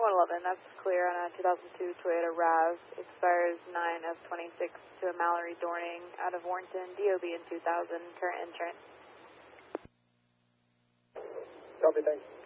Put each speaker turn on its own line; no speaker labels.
111, that's clear on a 2002 Toyota RAV. Expires 9 of 26 to a Mallory Dorning out of Warrenton, DOB in 2000, current insurance.
Copy, thanks.